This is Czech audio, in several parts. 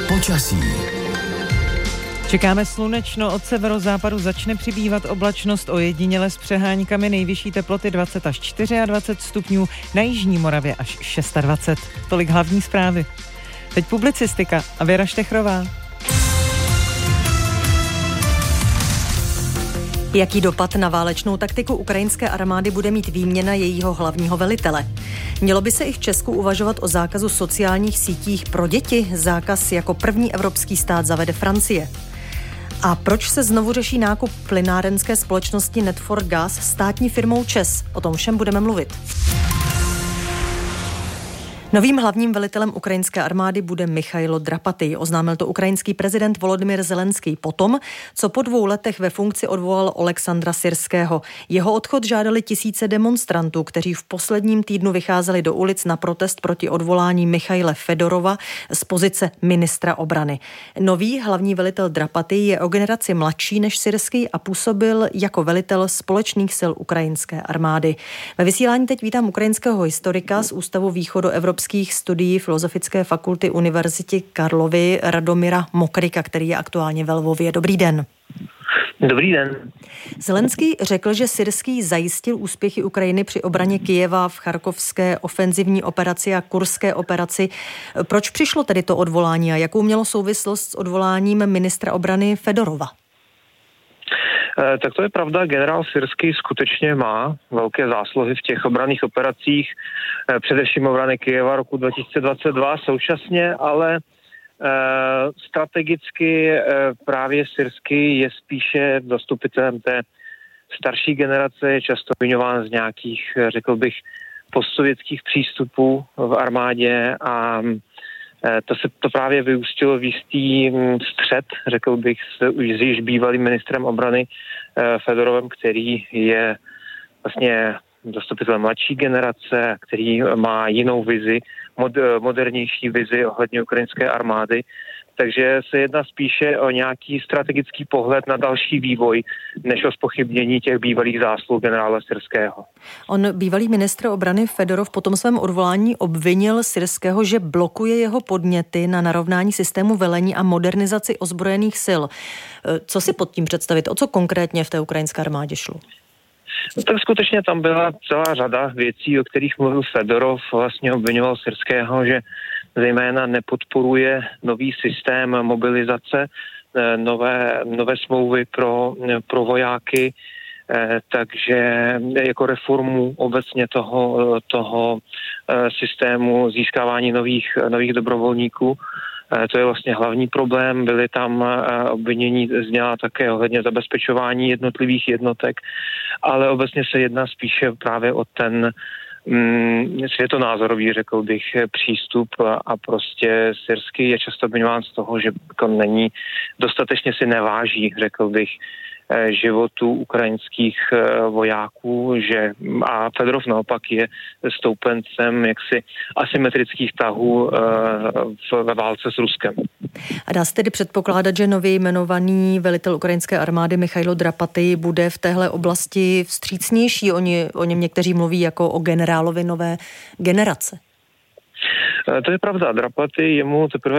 Počasí. Čekáme slunečno, od severozápadu začne přibývat oblačnost, ojediněle s přeháňkami, nejvyšší teploty 20 až 24 stupňů, na jižní Moravě až 26. Tolik hlavní zprávy. Teď publicistika a Věra Štechrová. Jaký dopad na válečnou taktiku ukrajinské armády bude mít výměna jejího hlavního velitele? Mělo by se i v Česku uvažovat o zákazu sociálních sítích pro děti? Zákaz jako první evropský stát zavede Francie. A proč se znovu řeší nákup plynárenské společnosti Net4Gas státní firmou ČEZ? O tom všem budeme mluvit. Novým hlavním velitelem ukrajinské armády bude Michailo Drapatý. Oznámil to ukrajinský prezident Volodymyr Zelenský potom, co po 2 letech ve funkci odvolal Oleksandra Syrského. Jeho odchod žádali tisíce demonstrantů, kteří v posledním týdnu vycházeli do ulic na protest proti odvolání Michaila Fedorova z pozice ministra obrany. Nový hlavní velitel Drapatý je o generaci mladší než Syrský a působil jako velitel společných sil ukrajinské armády. Ve vysílání teď vítám ukrajinského historika z Ústavu východoevropských studií Filozofické fakulty Univerzity Karlovy Radomira Mokryka, který je aktuálně ve Lvově. Dobrý den. Dobrý den. Zelenský řekl, že Syrský zajistil úspěchy Ukrajiny při obraně Kyjeva v charkovské ofenzivní operaci a kurské operaci. Proč přišlo tedy to odvolání a jakou mělo souvislost s odvoláním ministra obrany Fedorova? Tak to je pravda, generál Syrský skutečně má velké zásluhy v těch obranných operacích, především obrany Kyjeva roku 2022, současně ale strategicky právě Syrský je spíše zastupitelem té starší generace, je často obviňován z nějakých, řekl bych, postsovětských přístupů v armádě a to právě vyústilo v jistý střet, řekl bych, s již bývalým ministrem obrany Fedorovem, který je vlastně zastupitel mladší generace, který má jinou vizi, modernější vizi ohledně ukrajinské armády. Takže se jedná spíše o nějaký strategický pohled na další vývoj, než o zpochybnění těch bývalých zásluh generála Syrského. On, bývalý ministr obrany Fedorov, po tom svém odvolání obvinil Syrského, že blokuje jeho podněty na narovnání systému velení a modernizaci ozbrojených sil. Co si pod tím představit? O co konkrétně v té ukrajinské armádě šlo? No, tak skutečně tam byla celá řada věcí, o kterých mluvil Fedorov. Vlastně obvinoval Syrského, že zejména nepodporuje nový systém mobilizace, nové smlouvy pro vojáky, takže jako reformu obecně toho systému získávání nových dobrovolníků. To je vlastně hlavní problém. Byly tam obvinění zněla také ohledně zabezpečování jednotlivých jednotek, ale obecně se jedná spíše právě o ten světonázorový, řekl bych, přístup a prostě Syrský je často obviňován z toho, že není dostatečně si neváží, řekl bych, životu ukrajinských vojáků, a Fedorov naopak je stoupencem jaksi asymetrických tahů ve válce s Ruskem. A dá se tedy předpokládat, že nově jmenovaný velitel ukrajinské armády Michailo Drapatý bude v téhle oblasti vstřícnější? O něm někteří mluví jako o generálovi nové generace. To je pravda. Drapatý, jemu teprve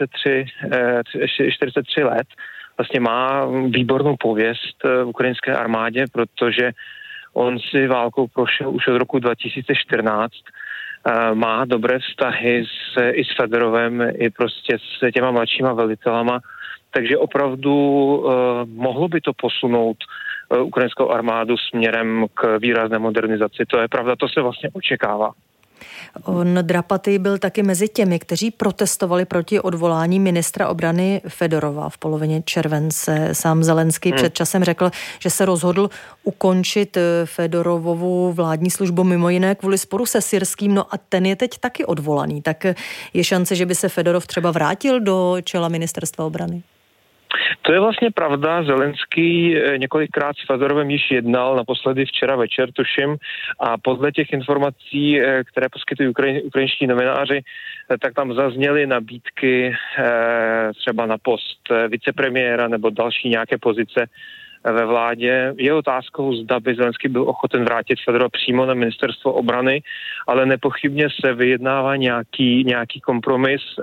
43 let. Vlastně má výbornou pověst v ukrajinské armádě, protože on si válkou prošel už od roku 2014, má dobré vztahy i s Fedorovem, i prostě s těma mladšíma velitelama, takže opravdu mohlo by to posunout ukrajinskou armádu směrem k výrazné modernizaci. To je pravda, to se vlastně očekává. On, Drapatý, byl taky mezi těmi, kteří protestovali proti odvolání ministra obrany Fedorova v polovině července. Sám Zelenský před časem řekl, že se rozhodl ukončit Fedorovovu vládní službu mimo jiné kvůli sporu se Syrským, no a ten je teď taky odvolaný. Tak je šance, že by se Fedorov třeba vrátil do čela ministerstva obrany? To je vlastně pravda. Zelenský několikrát s Fedorovem již jednal, naposledy včera večer, tuším, a podle těch informací, které poskytují ukrajinští novináři, tak tam zazněly nabídky třeba na post vicepremiéra nebo další nějaké pozice ve vládě. Je otázkou, zda by Zelenský byl ochoten vrátit Fedorova přímo na ministerstvo obrany, ale nepochybně se vyjednává nějaký kompromis